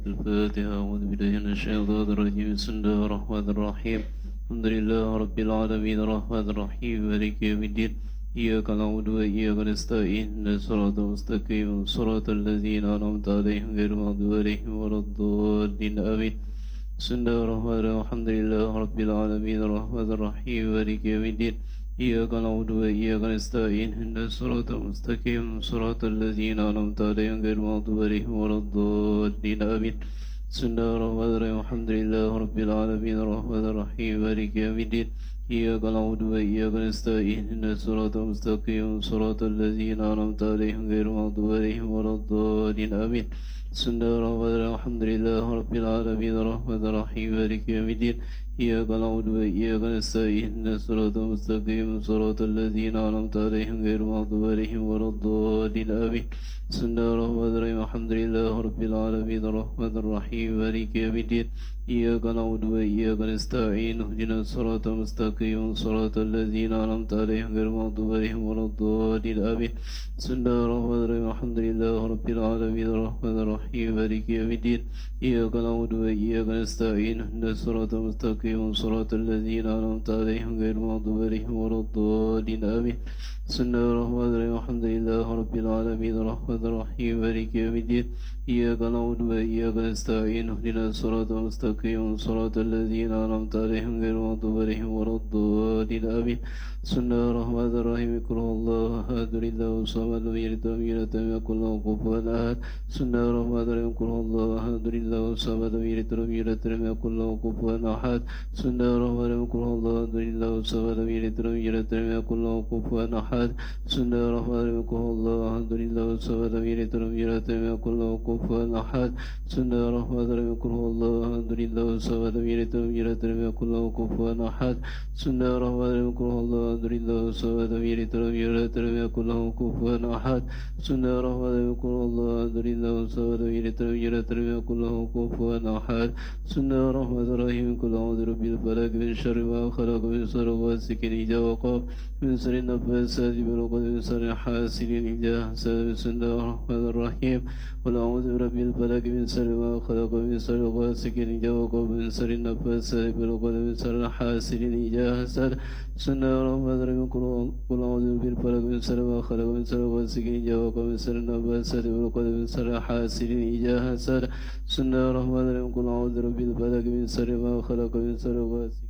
الفاتحة. أعوذ بالله من الشيطان الرجيم. بسم الله الرحمن الرحيم. الحمد لله رب العالمين الرحمن الرحيم مالك يوم الدين. إياك نعبد وإياك نستعين اهدنا الصراط المستقيم صراط الذين أنعمت عليهم غير المغضوب عليهم ولا الضالين آمين. بسم الله الرحمن الرحيم. الحمد لله رب العالمين الرحمن الرحيم مالك يوم الدين. إياك نعبد وإياك نستعين اهدنا الصراط المستقيم صراط الذين أنعمت عليهم غير المغضوب عليهم ولا الضالين آمين. بسم الله الرحمن الرحيم. الحمد لله رب العالمين الرحمن الرحيم مالك يوم الدين. إياك نعبد وإياك نستعين اهدنا الصراط المستقيم صراط الذين أنعمت عليهم غير المغضوب عليهم ولا الضالين آمين. بسم الله الرحمن الرحيم. الحمد لله رب العالمين الرحمن الرحيم مالك يوم الدين. إياك نعبد وإياك نستعين اهدنا الصراط المستقيم صراط الذين أنعمت عليهم غير المغضوب عليهم ولا الضالين آمين. بسم الله الرحمن الرحيم. الحمد لله رب العالمين الرحمن الرحيم مالك يوم الدين. إياك نعبد وإياك نستعين اهدنا الصراط المستقيم صراط الذين أنعمت عليهم غير المغضوب عليهم ولا الضالين آمين. بسم الله الرحمن الرحيم. الحمد لله رب العالمين الرحمن الرحيم مالك يوم الدين. إياك نعبد وإياك نستعين اهدنا الصراط المستقيم صراط الذين أنعمت عليهم غير المغضوب عليهم ولا الضالين آمين. بسم الله الرحمن الرحيم. الحمد لله رب العالمين الرحمن الرحيم مالك يوم الدين. إياك نعبد وإياك نستعين اهدنا الصراط المستقيم صراط الذين أنعمت عليهم غير المغضوب عليهم ولا الضالين آمين. بسم الله الرحمن الرحيم. قل هو الله أحد الله الصمد لم يلد ولم يولد ولم يكن له كفوا أحد. بسم الله الرحمن الرحيم. قل هو الله أحد الله الصمد لم يلد ولم يولد ولم يكن له كفوا أحد. بسم الله الرحمن الرحيم. قل هو الله أحد الله الصمد لم يلد ولم يولد ولم يكن له كفوا أحد. بسم الله الرحمن الرحيم. قل هو الله أحد الله الصمد لم يلد ولم يولد ولم يكن له كفوا أحد. بسم الله الرحمن الرحيم. قل هو الله أحد الله الصمد لم يلد ولم يولد ولم يكن له كفوا أحد. بسم الله الرحمن الرحيم. قل هو الله أحد الله الصمد لم يلد ولم يولد ولم يكن له كفوا أحد. بسم الله الرحمن الرحيم. قل هو الله أحد الله الصمد لم يلد ولم يولد ولم يكن له كفوا أحد. بسم الله الرحمن الرحيم. قل أعوذ برب الفلق من شر ما خلق من شر غاسق إذا وقب من شر النفاثات في العقد من شر حاسد إذا حسد. بسم الله الرحمن الرحيم. قل أعوذ برب الفلق من شر ما خلق من شر غاسق إذا وقب من شر النفاثات في العقد من شر حاسد إذا حسد. بسم الله الرحمن الرحيم. قل أعوذ برب الفلق من شر ما خلق من شر غاسق إذا وقب من شر النفاثات في العقد من شر حاسد إذا حسد. بسم الله الرحمن الرحيم. قل أعوذ برب الفلق من شر ما خلق من شر غاسق.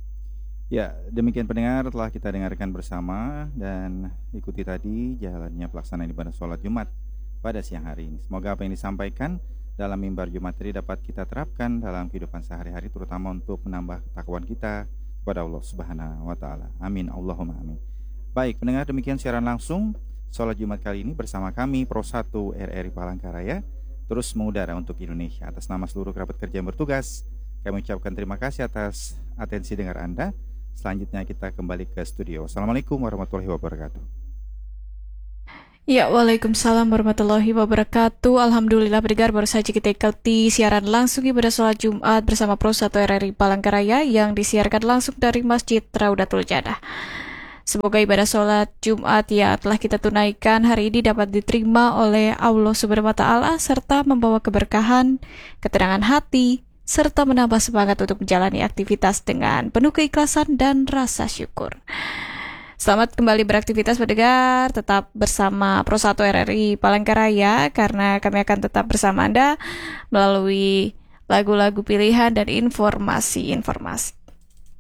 Ya, demikian pendengar telah kita dengarkan bersama dan ikuti tadi jalannya pelaksanaan ibadah sholat Jumat pada siang hari ini. Semoga apa yang disampaikan dalam mimbar Jumat tadi dapat kita terapkan dalam kehidupan sehari-hari, terutama untuk menambah ketakwaan kita kepada Allah Subhanahu wa Ta'ala. Amin, Allahumma amin. Baik, pendengar, demikian siaran langsung sholat Jumat kali ini bersama kami Pro 1 RRI Palangkaraya terus mengudara untuk Indonesia. Atas nama seluruh kerabat kerja yang bertugas, kami ucapkan terima kasih atas atensi dengar Anda. Selanjutnya kita kembali ke studio. Assalamualaikum warahmatullahi wabarakatuh. Ya, waalaikumsalam warahmatullahi wabarakatuh. Alhamdulillah pendengar, baru saja kita ikuti siaran langsung ibadah sholat Jumat bersama Pro 1 RRI Palangkaraya yang disiarkan langsung dari Masjid Raudatul Jannah. Semoga ibadah sholat Jumat yang telah kita tunaikan hari ini dapat diterima oleh Allah Subhanahu wa Ta'ala serta membawa keberkahan, ketenangan hati, serta menambah semangat untuk menjalani aktivitas dengan penuh keikhlasan dan rasa syukur. Selamat kembali beraktivitas pendengar, tetap bersama Pro 1 RRI Palangkaraya karena kami akan tetap bersama Anda melalui lagu-lagu pilihan dan informasi-informasi.